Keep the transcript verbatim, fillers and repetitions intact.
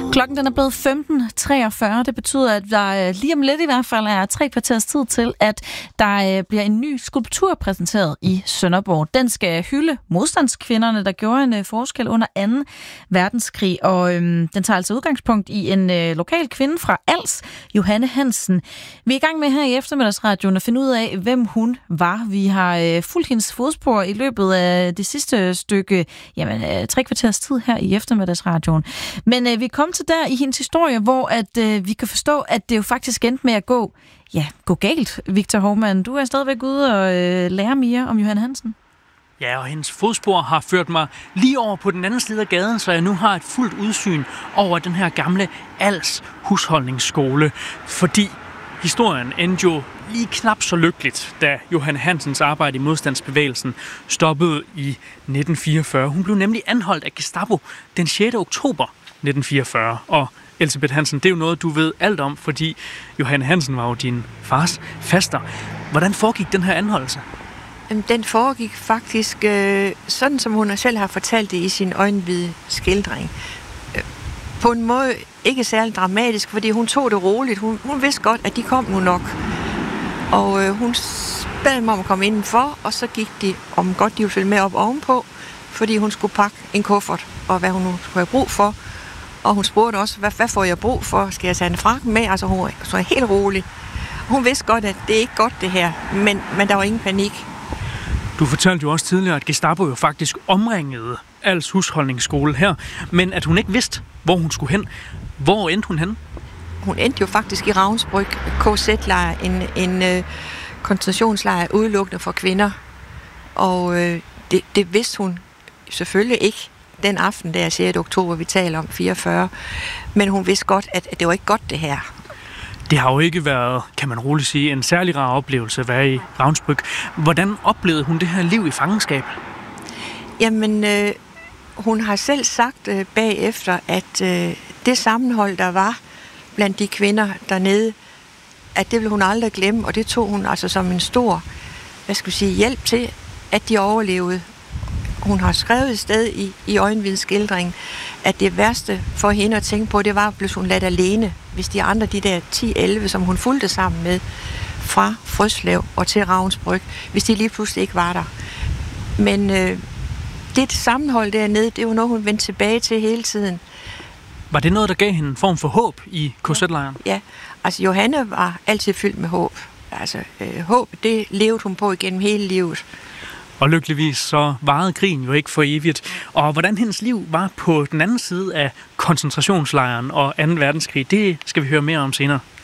Klokken den er blevet femten treogfyrre. Det betyder, at der lige om lidt i hvert fald er tre kvarters tid til, at der bliver en ny skulptur præsenteret i Sønderborg. Den skal hylde modstandskvinderne, der gjorde en forskel under anden verdenskrig. Og øhm, den tager altså udgangspunkt i en øh, lokal kvinde fra Als, Johanne Hansen. Vi er i gang med her i eftermiddagsradioen at finde ud af, hvem hun var. Vi har øh, fulgt hendes fodspor i løbet af det sidste stykke, jamen øh, tre kvarters tid her i eftermiddagsradioen. Men øh, vi kom til der i hendes historie, hvor at øh, vi kan forstå, at det jo faktisk endte med at gå, ja, gå galt. Victor Hovmand, du er stadigvæk ude og øh, lære mere om Johanne Hansen. Ja, og hendes fodspor har ført mig lige over på den anden side af gaden, så jeg nu har et fuldt udsyn over den her gamle Als husholdningsskole, fordi historien endte jo lige knap så lykkeligt, da Johanne Hansens arbejde i modstandsbevægelsen stoppede i nitten fireogfyrre. Hun blev nemlig anholdt af Gestapo den sjette oktober nitten fireogfyrre. Og Elsebeth Hansen, det er jo noget, du ved alt om, fordi Johanne Hansen var jo din fars faster. Hvordan foregik den her anholdelse? Den foregik faktisk øh, sådan, som hun selv har fortalt det i sin øjenvide skildring. På en måde ikke særlig dramatisk, fordi hun tog det roligt. Hun, hun vidste godt, at de kom nu nok. Og øh, hun bad dem om at komme indenfor, og så gik de, om godt de ville følge med op ovenpå, fordi hun skulle pakke en kuffert, og hvad hun nu skulle have brug for. Og hun spurgte også, hvad, hvad får jeg brug for? Skal jeg tage en frakke med? Altså hun var helt rolig. Hun vidste godt, at det er ikke godt det her, men, men der var ingen panik. Du fortalte jo også tidligere, at Gestapo jo faktisk omringede Als husholdningsskole her, men at hun ikke vidste, hvor hun skulle hen. Hvor endte hun hen? Hun endte jo faktisk i Ravnsbrück, K Z-lejr, en, en øh, koncentrationslejr udelukkende for kvinder. Og øh, det, det vidste hun selvfølgelig ikke den aften, der sjette oktober, vi taler om fireogfyrre. Men hun vidste godt, at, at det var ikke godt det her. Det har jo ikke været, kan man roligt sige, en særlig rar oplevelse at være i Ravnsbrück. Hvordan oplevede hun det her liv i fangenskab? Jamen, øh, hun har selv sagt øh, bagefter, at øh, det sammenhold, der var blandt de kvinder dernede, at det ville hun aldrig glemme, og det tog hun altså som en stor, hvad skal jeg sige, hjælp til, at de overlevede. Hun har skrevet et sted i, i øjenvide skildring, at det værste for hende at tænke på, det var, at blev hun ladt alene, hvis de andre, de der ti elleve, som hun fulgte sammen med, fra Frøslev og til Ravnsbrück, hvis de lige pludselig ikke var der. Men øh, det sammenhold dernede, det er jo noget, hun vendte tilbage til hele tiden. Var det noget, der gav hende en form for håb i K Z-lejren? Ja, altså Johanne var altid fyldt med håb. Altså øh, håb, det levede hun på igennem hele livet. Og lykkeligvis så varede krigen jo ikke for evigt. Og hvordan hendes liv var på den anden side af koncentrationslejren og anden verdenskrig, det skal vi høre mere om senere.